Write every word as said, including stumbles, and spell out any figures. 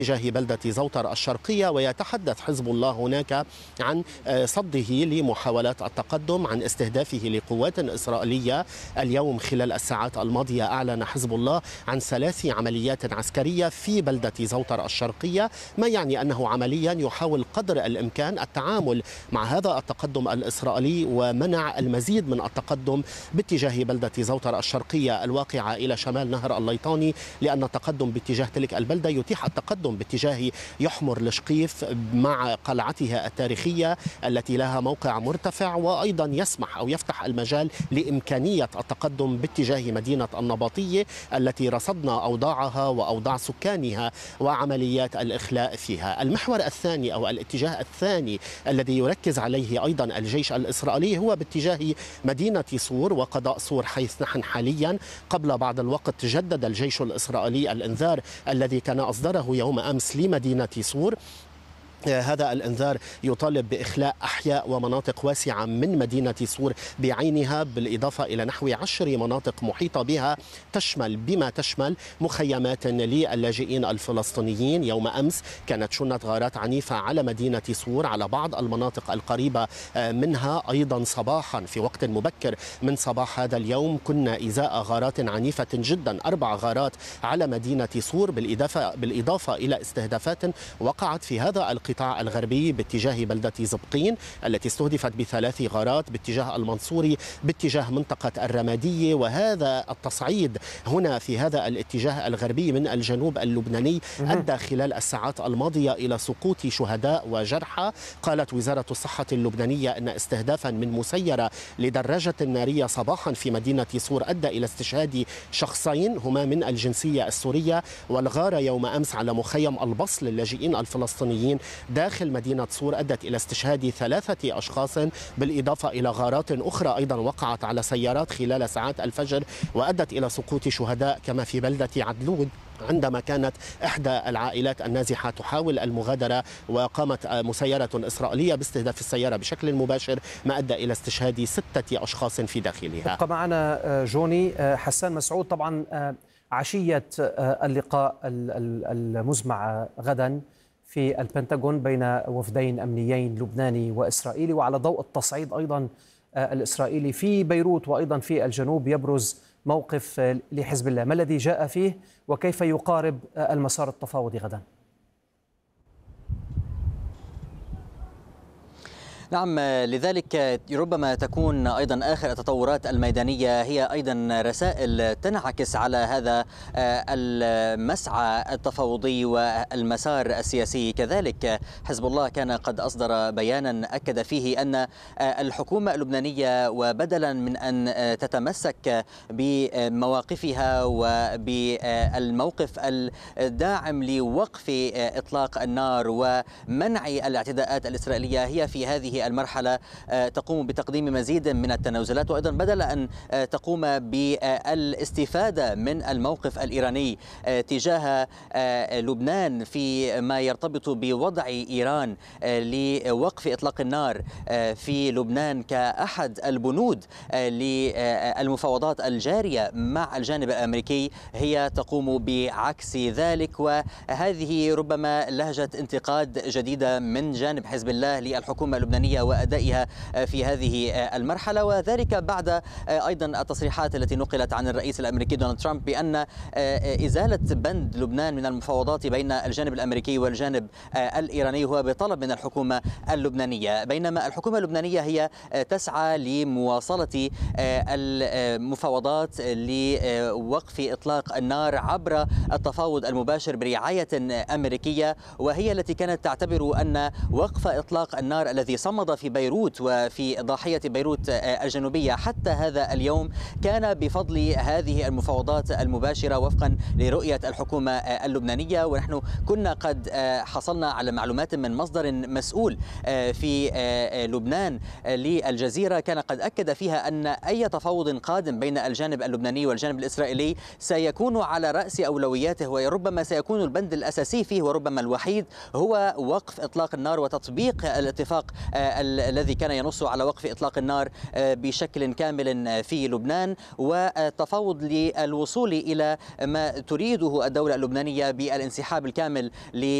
اتجاه بلدة زوطر الشرقية، ويتحدث حزب الله هناك عن صده لمحاولات التقدم، عن استهدافه لقوات إسرائيلية. اليوم خلال الساعات الماضية أعلن حزب الله عن ثلاث عمليات عسكرية في بلدة زوطر الشرقية، ما يعني أنه عمليا يحاول قدر الإمكان التعامل مع هذا التقدم الإسرائيلي ومنع المزيد من التقدم باتجاه بلدة زوطر الشرقية الواقعة إلى شمال نهر الليطاني، لأن التقدم باتجاه تلك البلدة يتيح التقدم باتجاه يحمر لشقيف مع قلعتها التاريخية التي لها موقع مرتفع، وأيضا يسمح أو يفتح المجال لإمكانية التقدم باتجاه مدينة النباطية التي رصدنا أوضاعها وأوضاع سكانها وعمليات الإخلاء فيها. المحور الثاني أو الاتجاه الثاني الذي يركز عليه أيضا الجيش الإسرائيلي هو باتجاه مدينة صور وقضاء صور، حيث نحن حاليا قبل بعض الوقت جدد الجيش الإسرائيلي الإنذار الذي كان أصدره يوم أمس لمدينة صور. هذا الإنذار يطالب بإخلاء أحياء ومناطق واسعة من مدينة صور بعينها، بالإضافة إلى نحو عشر مناطق محيطة بها تشمل بما تشمل مخيمات للاجئين الفلسطينيين. يوم أمس كانت شنت غارات عنيفة على مدينة صور على بعض المناطق القريبة منها. أيضا صباحا في وقت مبكر من صباح هذا اليوم كنا إزاء غارات عنيفة جدا، أربع غارات على مدينة صور، بالإضافة, بالإضافة إلى استهدافات وقعت في هذا القطاع القطاع الغربي باتجاه بلدة زبقين التي استهدفت بثلاث غارات، باتجاه المنصوري، باتجاه منطقة الرمادية. وهذا التصعيد هنا في هذا الاتجاه الغربي من الجنوب اللبناني أدى خلال الساعات الماضية إلى سقوط شهداء وجرحى. قالت وزارة الصحة اللبنانية أن استهدافا من مسيرة لدراجة نارية صباحا في مدينة صور أدى إلى استشهاد شخصين هما من الجنسية السورية، والغارة يوم أمس على مخيم البصل للاجئين الفلسطينيين داخل مدينة صور أدت إلى استشهاد ثلاثة أشخاص، بالإضافة إلى غارات أخرى أيضا وقعت على سيارات خلال ساعات الفجر وأدت إلى سقوط شهداء، كما في بلدة عدلود عندما كانت إحدى العائلات النازحة تحاول المغادرة وقامت مسيرة إسرائيلية باستهداف السيارة بشكل مباشر، ما أدى إلى استشهاد ستة أشخاص في داخلها. تبقى معنا جوني. حسان مسعود، طبعا عشية اللقاء المزمع غدا في البنتاغون بين وفدين أمنيين لبناني وإسرائيلي، وعلى ضوء التصعيد أيضا الإسرائيلي في بيروت وأيضا في الجنوب، يبرز موقف لحزب الله. ما الذي جاء فيه وكيف يقارب المسار التفاوضي غدا؟ نعم، لذلك ربما تكون أيضا آخر التطورات الميدانية هي أيضا رسائل تنعكس على هذا المسعى التفاوضي والمسار السياسي. كذلك حزب الله كان قد أصدر بيانا أكد فيه أن الحكومة اللبنانية وبدلا من أن تتمسك بمواقفها وبالموقف الداعم لوقف إطلاق النار ومنع الاعتداءات الإسرائيلية، هي في هذه المرحلة تقوم بتقديم مزيد من التنازلات، وأيضا بدل أن تقوم بالاستفادة من الموقف الإيراني تجاه لبنان فيما يرتبط بوضع إيران لوقف إطلاق النار في لبنان كأحد البنود للمفاوضات الجارية مع الجانب الأمريكي، هي تقوم بعكس ذلك. وهذه ربما لهجة انتقاد جديدة من جانب حزب الله للحكومة اللبنانية وأدائها في هذه المرحلة، وذلك بعد أيضا التصريحات التي نقلت عن الرئيس الأمريكي دونالد ترامب بأن إزالة بند لبنان من المفاوضات بين الجانب الأمريكي والجانب الإيراني هو بطلب من الحكومة اللبنانية، بينما الحكومة اللبنانية هي تسعى لمواصلة المفاوضات لوقف إطلاق النار عبر التفاوض المباشر برعاية أمريكية، وهي التي كانت تعتبر أن وقف إطلاق النار الذي صمد في بيروت وفي ضاحية بيروت الجنوبية حتى هذا اليوم كان بفضل هذه المفاوضات المباشرة وفقا لرؤية الحكومة اللبنانية. ونحن كنا قد حصلنا على معلومات من مصدر مسؤول في لبنان للجزيرة كان قد أكد فيها أن أي تفاوض قادم بين الجانب اللبناني والجانب الإسرائيلي سيكون على رأس أولوياته، وربما سيكون البند الأساسي فيه وربما الوحيد هو وقف إطلاق النار وتطبيق الاتفاق الذي كان ينص على وقف إطلاق النار بشكل كامل في لبنان، والتفاوض للوصول إلى ما تريده الدولة اللبنانية بالانسحاب الكامل